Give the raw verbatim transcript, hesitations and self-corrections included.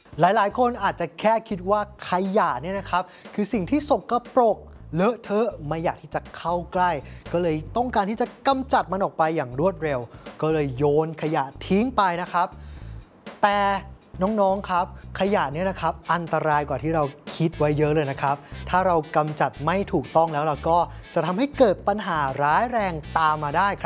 หลายๆคนอาจจะแค่คิดว่าขยะเนี่ยนะครับคือสิ่งที่สกปรกเลอะเทอะไม่อยากที่จะเข้าใกล้ก็เลยต้องการที่จะกำจัดมันออกไปอย่างรวดเร็วก็เลยโยนขยะทิ้งไปนะครับแต่น้องๆครับขยะเนี่ยนะครับอันตรายกว่าที่เราคิดไว้เยอะเลยนะครับถ้าเรากำจัดไม่ถูกต้องแล้วเราก็จะทำให้เกิดปัญหาร้ายแรงตามมาได้ครับ